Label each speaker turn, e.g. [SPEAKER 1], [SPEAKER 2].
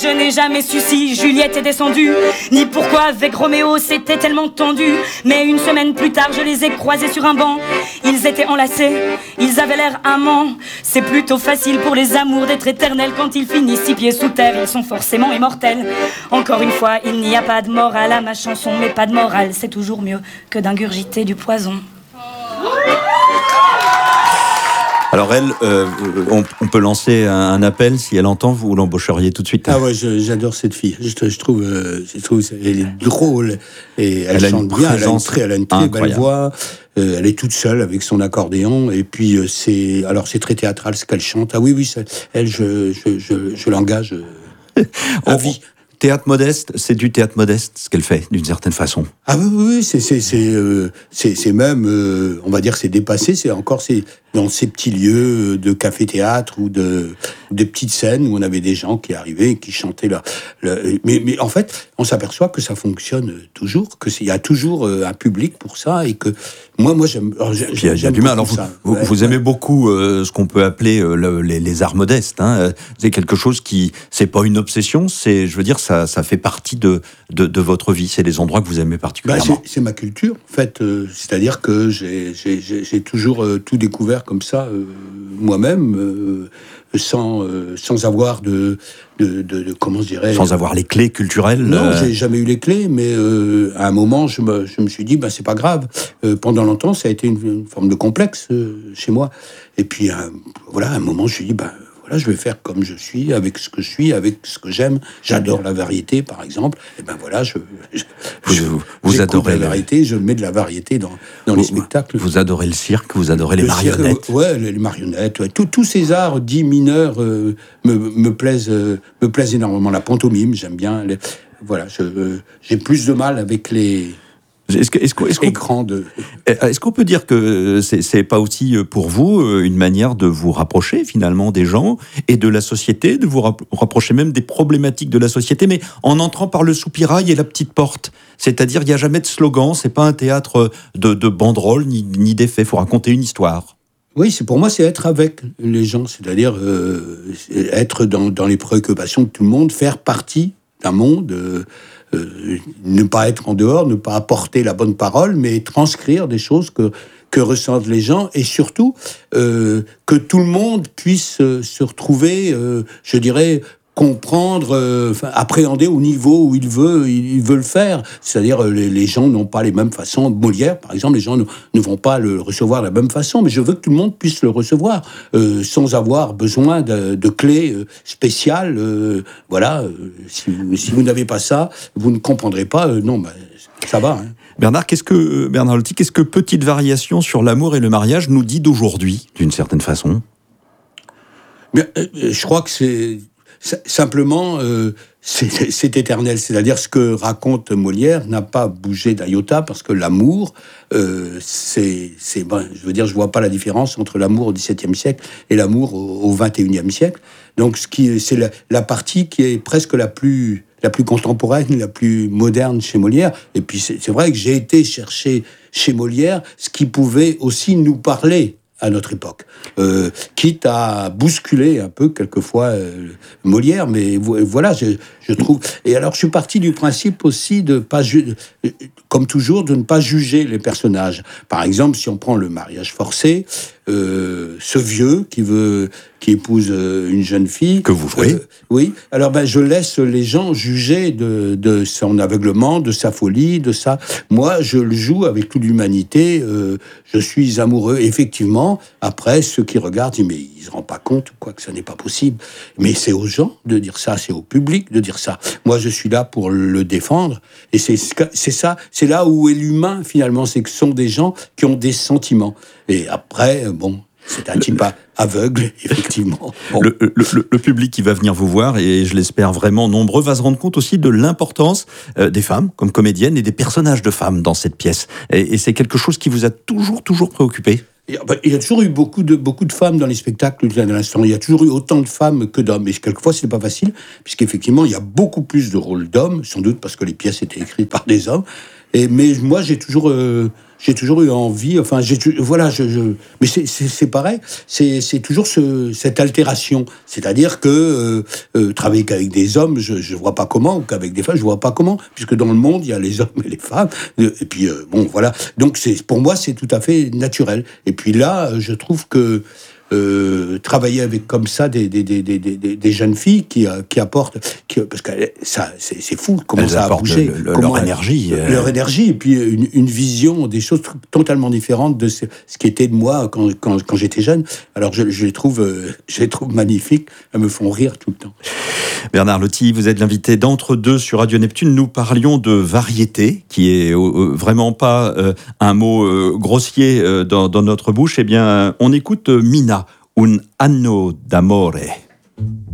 [SPEAKER 1] Je n'ai jamais su si Juliette est descendue, ni pourquoi avec Roméo c'était tellement tendu. Mais une semaine plus tard je les ai croisés sur un banc. Ils étaient enlacés, ils avaient l'air amants. C'est plutôt facile pour les amours d'être éternels. Quand ils finissent 6 pieds sous terre, ils sont forcément immortels. Encore une fois, il n'y a pas de morale à ma chanson, mais pas de morale, c'est toujours mieux que d'ingurgiter du poison.
[SPEAKER 2] Alors elle, on peut lancer un appel, si elle entend, vous l'embaucheriez tout de suite.
[SPEAKER 3] Ah ouais, j'adore cette fille. Je trouve elle est drôle et elle chante bien. Elle a une très belle voix. Elle est toute seule avec son accordéon et puis c'est très théâtral ce qu'elle chante. Ah oui, elle, je l'engage à vie.
[SPEAKER 2] Théâtre modeste, c'est du théâtre modeste, ce qu'elle fait, d'une certaine façon.
[SPEAKER 3] Ah oui, c'est même, on va dire, c'est dépassé. C'est dans ces petits lieux de café-théâtre ou des petites scènes où on avait des gens qui arrivaient et qui chantaient là. Mais en fait, on s'aperçoit que ça fonctionne toujours, qu'il y a toujours un public pour ça et que moi j'aime.
[SPEAKER 2] Il y a du mal. Alors vous aimez beaucoup ce qu'on peut appeler les arts modestes. Hein. C'est quelque chose qui, c'est pas une obsession. C'est, je veux dire, ça fait partie de votre vie. C'est des endroits que vous aimez particulièrement.
[SPEAKER 3] C'est ma culture, en fait. C'est-à-dire que j'ai toujours tout découvert comme ça moi-même, sans avoir de comment je dirais,
[SPEAKER 2] sans avoir les clés culturelles.
[SPEAKER 3] Non, j'ai jamais eu les clés, mais à un moment, je me suis dit, c'est pas grave. Pendant longtemps, ça a été une forme de complexe chez moi. Et puis, à un moment, je me suis dit, je vais faire comme je suis, avec ce que je suis, avec ce que j'aime. J'adore la variété, par exemple. Et vous adorez la variété. Je mets de la variété dans les spectacles.
[SPEAKER 2] Vous adorez le cirque, vous adorez les marionnettes.
[SPEAKER 3] Les marionnettes. Ouais. Tous ces arts dits mineurs me plaisent énormément. La pantomime, j'aime bien. J'ai plus de mal avec les.
[SPEAKER 2] Est-ce qu'on peut dire que c'est pas aussi pour vous une manière de vous rapprocher finalement des gens et de la société, de vous rapprocher même des problématiques de la société, mais en entrant par le soupirail et la petite porte. C'est-à-dire, il n'y a jamais de slogan, c'est pas un théâtre de banderoles ni d'effets, il faut raconter une histoire.
[SPEAKER 3] Oui, pour moi, c'est être avec les gens, c'est-à-dire être dans les préoccupations de tout le monde, faire partie d'un monde. Ne pas être en dehors, ne pas apporter la bonne parole, mais transcrire des choses que ressentent les gens, et surtout que tout le monde puisse se retrouver, je dirais, comprendre, appréhender au niveau où il veut le faire. C'est-à-dire, les gens n'ont pas les mêmes façons. Molière, par exemple, les gens ne vont pas le recevoir de la même façon, mais je veux que tout le monde puisse le recevoir, sans avoir besoin de clés spéciales. Si vous n'avez pas ça, vous ne comprendrez pas. Ça va. Hein.
[SPEAKER 2] Bernard Lotti, qu'est-ce que Petite variation sur l'amour et le mariage nous dit d'aujourd'hui, d'une certaine façon ?
[SPEAKER 3] Je crois que c'est simplement, c'est éternel. C'est-à-dire, ce que raconte Molière n'a pas bougé d'un iota, parce que l'amour, je vois pas la différence entre l'amour au XVIIe siècle et l'amour au XXIe siècle. Donc, c'est la partie qui est presque la plus contemporaine, la plus moderne chez Molière. Et puis, c'est vrai que j'ai été chercher chez Molière ce qui pouvait aussi nous parler à notre époque, quitte à bousculer un peu quelquefois Molière, mais voilà, je trouve. Et alors, je suis parti du principe aussi comme toujours, de ne pas juger les personnages. Par exemple, si on prend le mariage forcé, ce vieux qui épouse une jeune fille
[SPEAKER 2] que vous jouez.
[SPEAKER 3] Oui. Alors je laisse les gens juger de son aveuglement, de sa folie, de ça. Moi, je le joue avec toute l'humanité. Je suis amoureux. Effectivement, après, ceux qui regardent disent, mais ils se rendent pas compte, quoi, que ça n'est pas possible. Mais c'est aux gens de dire ça, c'est au public de dire ça. Moi, je suis là pour le défendre. Et c'est ça, c'est là où est l'humain, finalement. C'est que ce sont des gens qui ont des sentiments. Et après, c'est un type aveugle, effectivement. Bon.
[SPEAKER 2] Le public qui va venir vous voir, et je l'espère vraiment nombreux, va se rendre compte aussi de l'importance des femmes comme comédiennes et des personnages de femmes dans cette pièce. Et c'est quelque chose qui vous a toujours préoccupé.
[SPEAKER 3] Il y a toujours eu beaucoup de femmes dans les spectacles de l'instant. Il y a toujours eu autant de femmes que d'hommes. Et quelquefois, ce n'est pas facile, puisqu'effectivement, il y a beaucoup plus de rôles d'hommes, sans doute parce que les pièces étaient écrites par des hommes. Mais moi, j'ai toujours j'ai toujours eu envie. Enfin, mais c'est pareil. C'est toujours cette altération. C'est-à-dire que travailler qu'avec des hommes, je vois pas comment, ou qu'avec des femmes, je vois pas comment, puisque dans le monde, il y a les hommes et les femmes. Et puis bon, voilà. Donc pour moi, c'est tout à fait naturel. Et puis là, je trouve que travailler avec comme ça des jeunes filles qui apportent, parce que ça c'est fou comment ça a bougé,
[SPEAKER 2] leur énergie,
[SPEAKER 3] leur énergie, et puis une vision des choses totalement différentes de ce qui était de moi quand j'étais jeune. Alors je les trouve magnifiques, elles me font rire tout le temps.
[SPEAKER 2] Bernard Lotti, vous êtes l'invité d'Entre Deux sur Radio Neptune. Nous parlions de variété, qui est vraiment pas un mot grossier dans notre bouche. Eh bien, on écoute Mina, un anno d'amore.